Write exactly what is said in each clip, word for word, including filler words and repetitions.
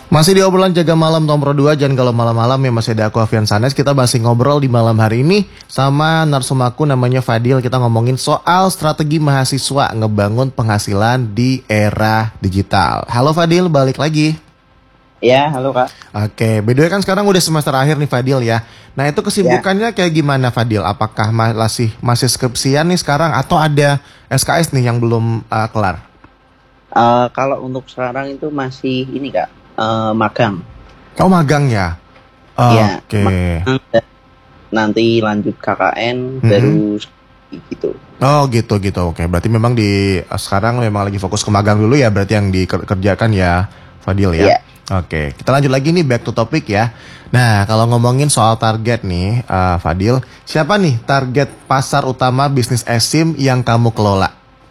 Masih di obrolan jaga malam nomor dua, jangan kalau malam-malam ya, masih ada aku Afian Sanes. Kita masih ngobrol di malam hari ini sama narsumaku namanya Fadil. Kita ngomongin soal strategi mahasiswa ngebangun penghasilan di era digital. Halo Fadil, balik lagi. Ya, halo Kak. Oke, by the way kan sekarang udah semester akhir nih Fadil ya. Nah itu kesibukannya kayak gimana Fadil? Apakah masih masih skripsian nih sekarang atau ada S K S nih yang belum uh, kelar? Uh, kalau untuk sekarang itu masih ini Kak, uh, magang. Oh magang ya? Iya, Oke. magang, nanti lanjut K K N Mhm. baru gitu. Oh gitu gitu. Oke, berarti memang di uh, sekarang memang lagi fokus ke magang dulu ya, berarti yang dikerjakan ya Fadil ya. Iya. Oke, kita lanjut lagi nih, back to topic ya. Nah, kalau ngomongin soal target nih, uh, Fadil, siapa nih target pasar utama bisnis eSIM yang kamu kelola?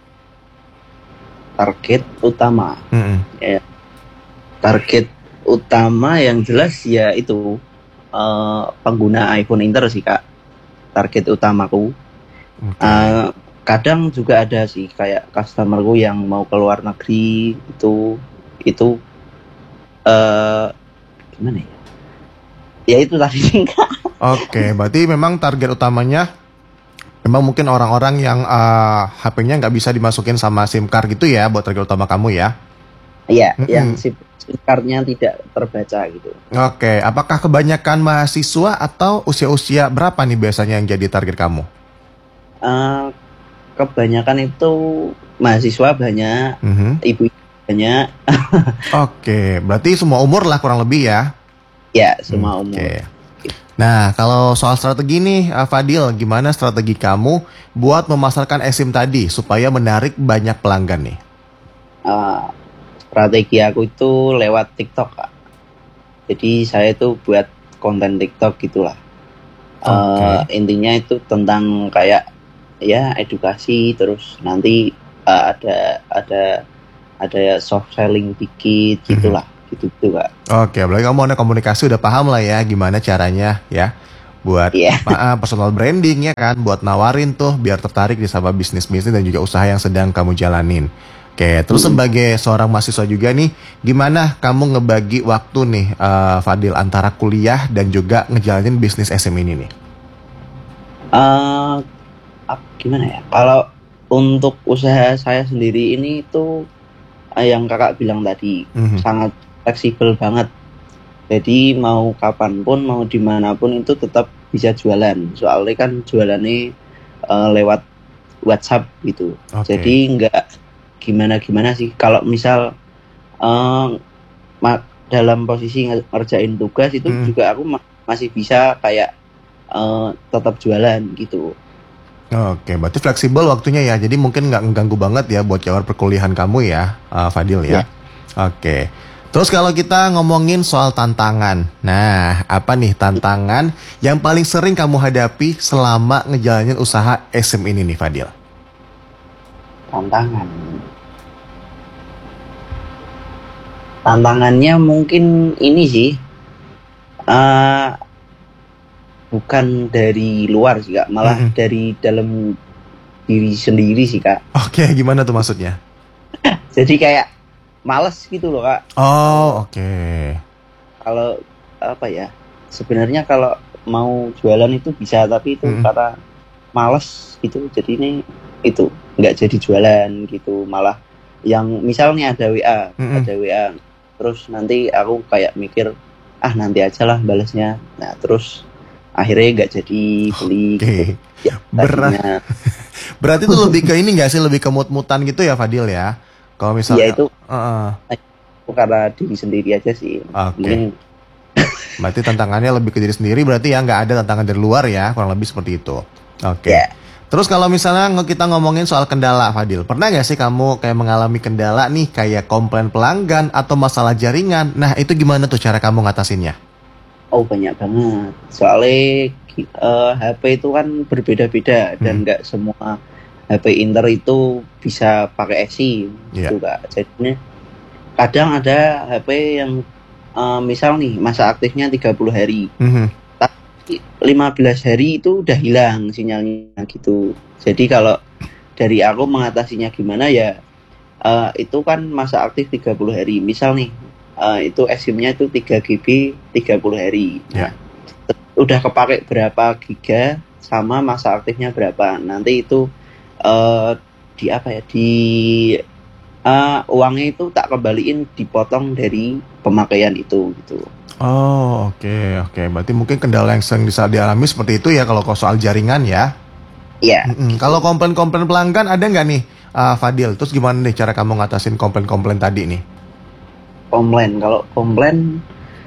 Target utama. Mm-mm. Ya. Target utama yang jelas ya itu uh, pengguna iPhone Inter sih Kak. Target utamaku. Oke. Uh, kadang juga ada sih kayak customerku yang mau ke luar negeri itu itu uh, gimana ya? Ya itu tadi Kak. Oke, berarti memang target utamanya memang mungkin orang-orang yang uh, H P-nya nggak bisa dimasukin sama SIM card gitu ya, buat target utama kamu ya? Iya, Mm-mm. yang SIM card-nya tidak terbaca gitu. Oke, apakah kebanyakan mahasiswa atau usia-usia berapa nih biasanya yang jadi target kamu? Uh, kebanyakan itu mahasiswa banyak, Mhm. ibu banyak, Oke, berarti semua umur lah kurang lebih ya? ya semua Oke. umur. Nah, kalau soal strategi nih, uh, Fadil, gimana strategi kamu buat memasarkan eSIM tadi supaya menarik banyak pelanggan nih? Uh, strategi aku itu lewat TikTok Kak. Jadi saya itu buat konten TikTok gitulah. Uh, intinya itu tentang kayak ya edukasi, terus nanti uh, ada ada ada soft selling dikit gitulah, gitu-gitu Kak. Oke, berarti kamu ada komunikasi, udah paham lah ya gimana caranya ya buat Iya. uh, personal branding ya kan, buat nawarin tuh biar tertarik di sama bisnis-bisnis dan juga usaha yang sedang kamu jalanin. Oke, terus Hmm. sebagai seorang mahasiswa juga nih, gimana kamu ngebagi waktu nih, uh, Fadil, antara kuliah dan juga ngejalanin bisnis eSIM ini nih? Uh, ap- gimana ya? Kalau untuk usaha saya sendiri ini itu uh, yang kakak bilang tadi Mhm. sangat fleksibel banget. Jadi mau kapanpun, mau dimanapun itu tetap bisa jualan. Soalnya kan jualannya uh, lewat WhatsApp gitu. Oke. Jadi nggak gimana-gimana sih. Kalau misal uh, ma- dalam posisi nge- ngerjain tugas itu Mhm. juga aku ma- masih bisa kayak uh, tetap jualan gitu. Oke, berarti fleksibel waktunya ya, jadi mungkin nggak mengganggu banget ya buat jawab perkuliahan kamu ya, uh, Fadil ya. Ya. Oke. Terus kalau kita ngomongin soal tantangan, nah apa nih tantangan yang paling sering kamu hadapi selama ngejalanin usaha eSIM ini nih Fadil? Tantangan. Tantangannya mungkin ini sih, uh, bukan dari luar sih Kak, malah Mhm. dari dalam diri sendiri sih Kak. Oke, gimana tuh maksudnya? Jadi kayak males gitu loh Kak. Oh, oke. Kalau apa ya, sebenarnya kalau mau jualan itu bisa, tapi itu Mhm. karena males gitu, jadi ini itu nggak jadi jualan gitu. Malah yang misalnya ada W A, Mhm. ada W A, terus nanti aku kayak mikir ah nanti aja lah balasnya. Nah terus akhirnya nggak jadi beli Oke. gitu. Ya, Berat. tadinya. Berarti tuh lebih ke ini nggak sih, lebih ke mut-mutan gitu ya Fadil ya? Kalau Ya misalnya, itu Heeh. karena diri sendiri aja sih. Oke. Mungkin Berarti tantangannya lebih ke diri sendiri, berarti ya nggak ada tantangan dari luar ya, kurang lebih seperti itu. Oke. ya. Terus kalau misalnya nge- kita ngomongin soal kendala, Fadil, pernah nggak sih kamu kayak mengalami kendala nih, kayak komplain pelanggan atau masalah jaringan? Nah itu gimana tuh cara kamu ngatasinnya? Oh banyak banget. Soalnya ki- eh, H P itu kan berbeda-beda dan Hmm. nggak semua H P Inter itu bisa pakai eSIM Iya. gitu Kak. Jadinya kadang ada H P yang eh, misal nih masa aktifnya tiga puluh hari, Mhm. tapi lima belas hari itu udah hilang sinyalnya gitu. Jadi kalau dari aku mengatasinya gimana ya, eh, itu kan masa aktif tiga puluh hari. Misal nih uh, itu esimnya itu tiga giga tiga puluh hari. Ya. Udah kepake berapa giga sama masa aktifnya berapa. Nanti itu uh, di apa ya? Di uh, uangnya itu tak kembaliin dipotong dari pemakaian itu gitu. Oh, oke, okay, oke. Okay. Berarti mungkin kendala yang sering bisa dialami seperti itu ya kalau soal jaringan ya. Iya. Mm-mm. Kalau komplain-komplain pelanggan ada nggak nih, uh, Fadil? Terus gimana nih cara kamu ngatasin komplain-komplain tadi nih? Komplain, kalau komplain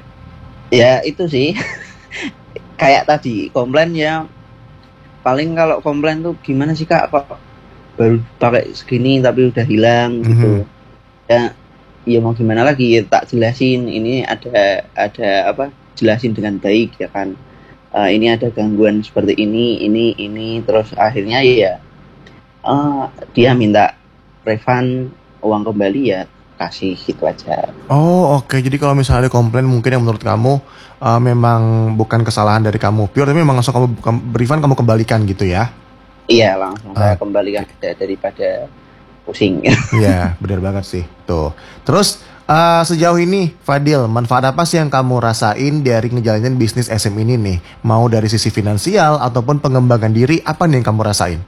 ya itu sih kayak tadi komplain ya paling kalau komplain tuh gimana sih kak kok baru pakai segini tapi udah hilang Mm-hmm. gitu ya. Ya mau gimana lagi ya, tak jelasin ini ada ada apa jelasin dengan baik ya kan. Uh, ini ada gangguan seperti ini, ini, ini, terus akhirnya ya uh, dia minta refund uang kembali ya kasih gitu aja. Oh, oke. Okay. Jadi kalau misalnya ada komplain mungkin yang menurut kamu uh, memang bukan kesalahan dari kamu pure, tapi memang langsung kamu refund kamu kembalikan gitu ya? Iya, langsung uh. saya kembalikan daripada pusing. Iya, benar banget sih. Tuh. Terus Uh, sejauh ini, Fadil, manfaat apa sih yang kamu rasain dari ngejalanin bisnis S M ini nih? Mau dari sisi finansial ataupun pengembangan diri, apa nih yang kamu rasain?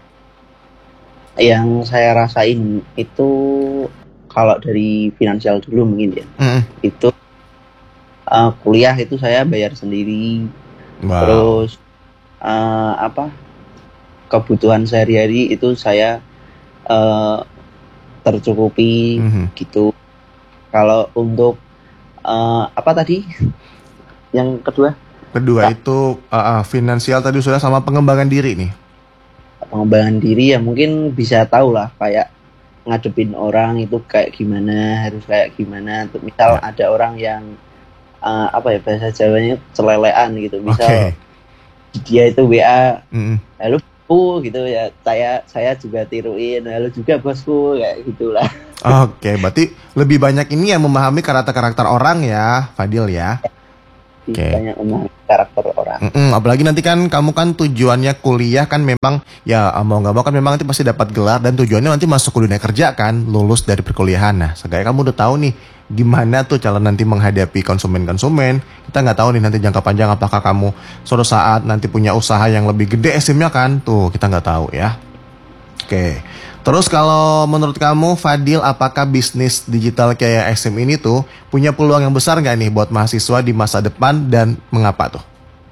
Yang saya rasain itu, kalau dari finansial dulu mungkin ya, mm. itu uh, kuliah itu saya bayar sendiri. Wow. Terus uh, apa kebutuhan sehari-hari itu saya uh, tercukupi mm-hmm. gitu. Kalau untuk uh, apa tadi? Yang kedua? Kedua nah, itu uh, uh, finansial tadi sudah sama pengembangan diri nih. Pengembangan diri ya mungkin bisa tahu lah kayak ngadepin orang itu kayak gimana, harus kayak gimana. Misal ya. Ada orang yang uh, apa ya bahasa Jawanya celelean gitu. Misal okay. Dia itu W A, mm-hmm. halo bosku gitu ya. Saya saya juga tiruin, halo juga bosku kayak gitulah. Oke, berarti lebih banyak ini yang memahami karakter-karakter orang ya, Fadil ya. Oke. Okay. Banyak memahami karakter orang. Mm-mm, apalagi nanti kan kamu kan tujuannya kuliah kan memang ya mau nggak mau kan memang nanti pasti dapat gelar dan tujuannya nanti masuk ke dunia kerja kan, lulus dari perkuliahan. Nah, seenggaknya kamu udah tahu nih gimana tuh cara nanti menghadapi konsumen-konsumen. Kita nggak tahu nih nanti jangka panjang apakah kamu suatu saat nanti punya usaha yang lebih gede S M-nya kan, tuh kita nggak tahu ya. Oke. Terus kalau menurut kamu Fadil, apakah bisnis digital kayak S M ini tuh punya peluang yang besar nggak nih buat mahasiswa di masa depan dan mengapa tuh?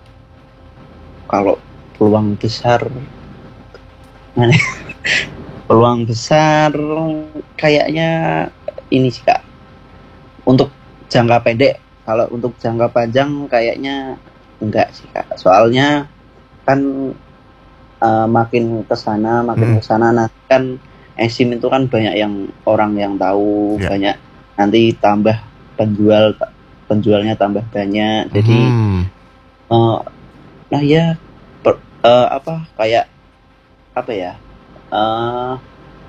Kalau peluang besar, mana? Peluang besar kayaknya ini sih kak. Untuk jangka pendek, kalau untuk jangka panjang kayaknya enggak sih kak. Soalnya kan Uh, makin kesana, makin hmm. kesana nanti kan S I M itu kan banyak yang orang yang tahu, yeah. Banyak nanti tambah penjual, penjualnya tambah banyak. Jadi, hmm. uh, nah ya, per, uh, apa kayak apa ya, uh,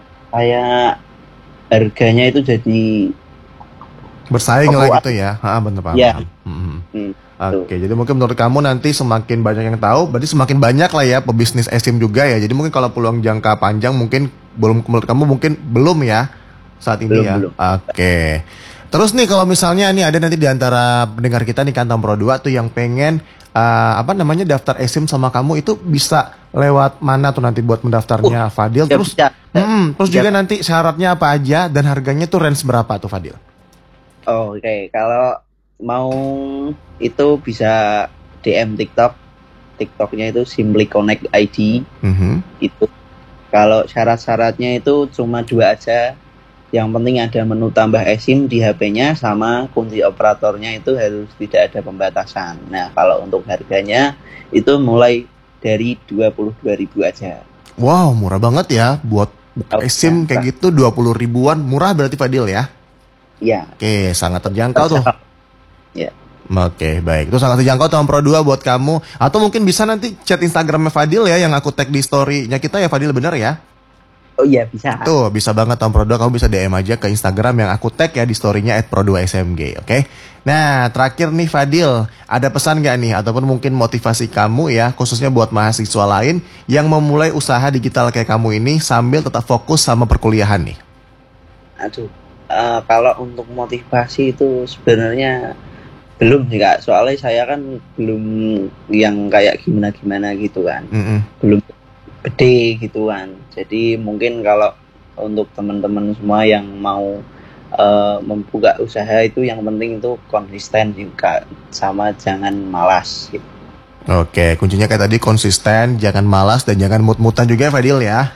kayak harganya itu jadi bersaing lah gitu ya, ha, bener Pak. Ya. Hmm. Hmm. Oke, okay, jadi mungkin menurut kamu nanti semakin banyak yang tahu, berarti semakin banyak lah ya pebisnis S I M juga ya. Jadi mungkin kalau peluang jangka panjang mungkin belum, menurut kamu mungkin belum ya saat ini belum, ya. Oke. Okay. Terus nih kalau misalnya nih ada nanti di antara pendengar kita nih Kantong Pro dua tuh yang pengen uh, apa namanya daftar S I M sama kamu, itu bisa lewat mana tuh nanti buat mendaftarnya uh, Fadil? Terus, ya, hmm, terus ya. Juga nanti syaratnya apa aja dan harganya tuh range berapa tuh Fadil? Oh, Oke, okay. Kalau mau itu bisa D M TikTok, TikToknya itu Simply Connect I D. Mm-hmm. Itu kalau syarat-syaratnya itu cuma dua aja. Yang penting ada menu tambah S I M di H P-nya sama kunci operatornya itu harus tidak ada pembatasan. Nah kalau untuk harganya itu mulai dari dua puluh dua ribu aja. Wow, murah banget ya buat buka S I M kayak gitu, dua puluh ribuan, murah berarti Fadil ya? Iya. Oke, sangat terjangkau tuh. Ya. Oke, baik. Itu sangat terjangkau Tom Pro dua buat kamu. Atau mungkin bisa nanti chat Instagramnya Fadil ya, yang aku tag di story-nya kita ya Fadil, bener ya? Oh iya, bisa. Tuh, bisa banget Tom Pro dua, kamu bisa D M aja ke Instagram yang aku tag ya di story-nya at pro dua S M G, oke? Okay? Nah, terakhir nih Fadil, ada pesan gak nih? Ataupun mungkin motivasi kamu ya, khususnya buat mahasiswa lain yang memulai usaha digital kayak kamu ini sambil tetap fokus sama perkuliahan nih? Aduh, uh, kalau untuk motivasi itu sebenarnya belum sih Kak. Soalnya saya kan belum yang kayak gimana-gimana gitu kan. Mm-mm. Belum gede gitu kan. Jadi mungkin kalau untuk teman-teman semua yang mau uh, membuka usaha itu yang penting itu konsisten juga sama jangan malas gitu. Oke, kuncinya kayak tadi konsisten, jangan malas dan jangan mut-mutan juga ya Fadil ya.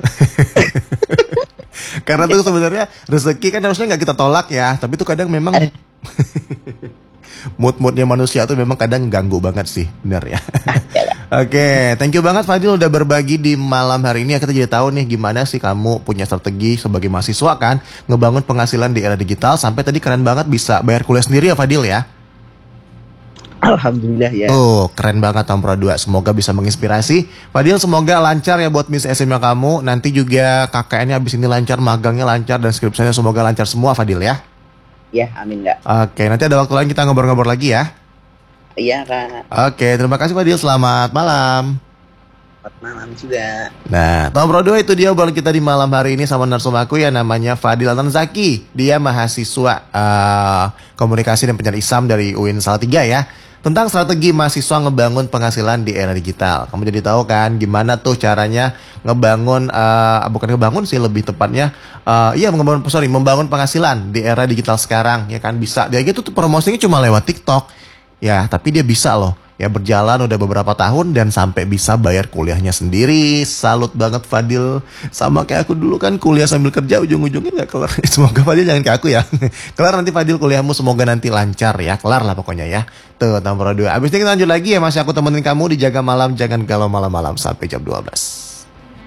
Karena tuh sebenarnya rezeki kan harusnya nggak kita tolak ya, tapi tuh kadang memang mood-moodnya manusia tuh memang kadang ganggu banget sih, benar ya. Oke, thank you banget Fadil udah berbagi di malam hari ini. Kita jadi tahu nih gimana sih kamu punya strategi sebagai mahasiswa kan, ngebangun penghasilan di era digital sampai tadi keren banget bisa bayar kuliah sendiri ya Fadil ya. Alhamdulillah ya. Oh, keren banget Tampro dua. Semoga bisa menginspirasi. Fadil, semoga lancar ya buat Miss S M A kamu. Nanti juga K K N-nya abis ini lancar, magangnya lancar, dan skripsinya semoga lancar semua Fadil ya. Ya, amin Kak. Oke, nanti ada waktu lain kita ngobrol-ngobrol lagi ya. Iya Kak. Oke, terima kasih Fadil. Selamat malam. Selamat malam juga. Nah, Tampro dua itu dia obrolan kita di malam hari ini sama narsum aku yang namanya Fadil Atanzaki. Dia mahasiswa uh, komunikasi dan penyiaran Islam dari U I N Salatiga ya. Tentang strategi mahasiswa ngebangun penghasilan di era digital. Kamu jadi tahu kan gimana tuh caranya ngebangun, uh, bukan ngebangun sih lebih tepatnya, uh, iya ngebangun, sorry, membangun penghasilan di era digital sekarang. Ya kan bisa, dia gitu tuh promosinya cuma lewat TikTok. Ya, tapi dia bisa loh. Ya berjalan udah beberapa tahun dan sampai bisa bayar kuliahnya sendiri. Salut banget Fadil. Sama kayak aku dulu kan kuliah sambil kerja ujung-ujungnya gak kelar. Semoga Fadil jangan kayak aku ya. Kelar nanti Fadil kuliahmu, semoga nanti lancar ya. Kelar lah pokoknya ya. Tuh Tampro dua. Abis ini kita lanjut lagi ya. Masih aku temenin kamu di Jaga Malam. Jangan galau malam-malam sampai jam dua belas.